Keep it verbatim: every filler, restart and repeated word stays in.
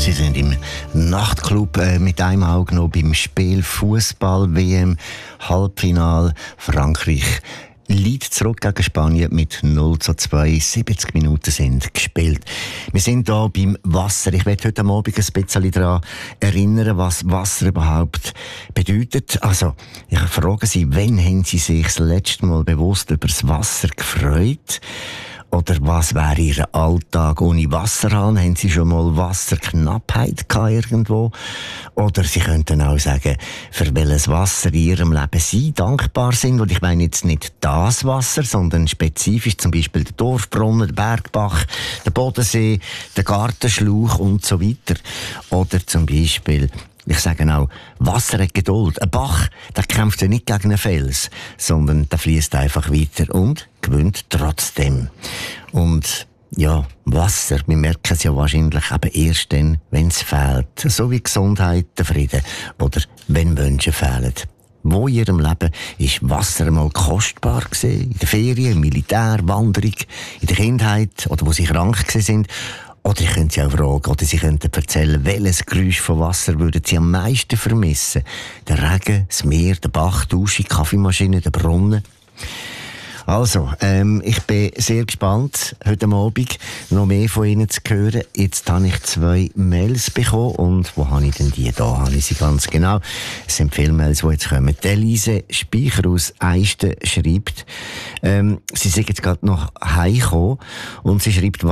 Sie sind im Nachtclub äh, mit einem Auge noch beim Spiel Fußball-W M Halbfinal. Frankreich liegt zurück gegen Spanien mit null zu zwei. siebzig Minuten sind gespielt. Wir sind hier beim Wasser. Ich werde heute Abend ein bisschen daran erinnern, was Wasser überhaupt bedeutet. Also, ich frage Sie, wann haben Sie sich das letzte Mal bewusst über das Wasser gefreut? Oder was wäre Ihr Alltag ohne Wasserhahn? Haben Sie schon mal Wasserknappheit gehabt irgendwo? Oder Sie könnten auch sagen, für welches Wasser in Ihrem Leben Sie dankbar sind. Und ich meine jetzt nicht das Wasser, sondern spezifisch zum Beispiel der Dorfbrunnen, der Bergbach, der Bodensee, der Gartenschlauch und so weiter. Oder zum Beispiel, ich sage auch, Wasser hat Geduld. Ein Bach, der kämpft ja nicht gegen einen Fels, sondern der fließt einfach weiter und gewinnt trotzdem. Und ja, Wasser, wir merken es ja wahrscheinlich eben erst dann, wenn es fehlt. So wie Gesundheit, der Frieden oder wenn Wünsche fehlen. Wo in Ihrem Leben ist Wasser einmal kostbar gewesen? In der Ferien, im Militär, Wanderung, in der Kindheit oder wo Sie krank gewesen sind? Oder ich könnte Sie auch fragen, oder Sie könnten erzählen, welches Geräusch von Wasser würden Sie am meisten vermissen? Der Regen, das Meer, der Bach, die Dusche, die Kaffeemaschine, der Brunnen? Also, ähm, ich bin sehr gespannt, heute Abend noch mehr von Ihnen zu hören. Jetzt habe ich zwei Mails bekommen. Und wo habe ich denn die? Da habe ich sie ganz genau. Es sind viele Mails, die jetzt kommen. Elise Speicher aus Eisten schreibt, ähm, sie sind jetzt gerade noch heimgekommen und sie schreibt,